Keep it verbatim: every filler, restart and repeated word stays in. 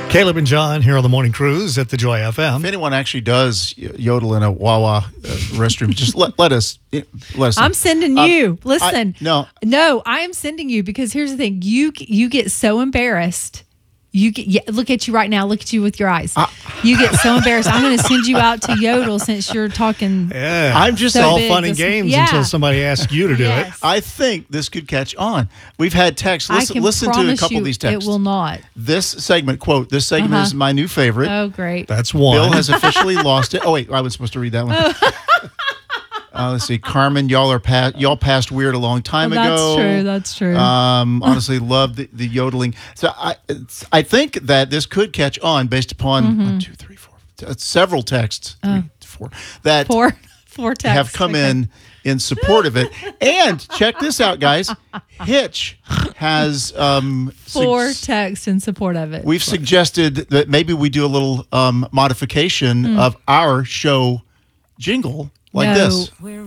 Caleb and John here on the Morning Cruise at the Joy F M. If anyone actually does yodel in a Wawa uh, restroom, just let, let us let us know. I'm sending Um, you. Listen, I- no. no, I am sending you because here's the thing: you you get so embarrassed. You get yeah, look at you right now. Look at you with your eyes. I- you get so embarrassed. I'm going to send you out to yodel since you're talking. Yeah, I'm just it's all big fun and this- games yeah. until somebody asks you to do Yes. it. I think this could catch on. We've had texts. I Listen, can listen to a promise couple you of these texts. It will not. This segment, quote, this segment Uh-huh. is my new favorite. Oh, great. That's one. Bill has officially lost it. Oh, wait, I was supposed to read that one. Uh, let's see. Carmen, y'all are past, y'all passed weird a long time Well, that's ago. true. That's true. Um, honestly, love the, the yodeling. So I, it's, I think that this could catch on based upon Mm-hmm. one, two, three, four, uh, several texts, three, four that four four texts have come Okay. in in support of it. And check this out, guys. Hitch has um, Four sug- texts in support of it. we've suggested that maybe we do a little um, modification Hmm. of our show jingle like No. this.